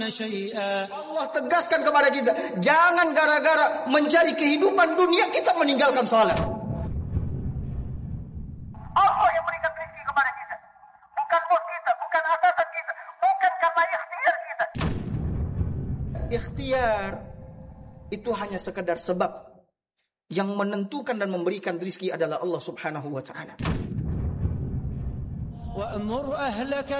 Allah tegaskan kepada kita, jangan gara-gara mencari kehidupan dunia kita meninggalkan salat. Allah yang berikan rezeki kepada kita, bukan bos kita, bukan atasan kita, bukan karena ikhtiar kita. Ikhtiar itu hanya sekedar sebab. Yang menentukan dan memberikan rezeki adalah Allah Subhanahu wa taala.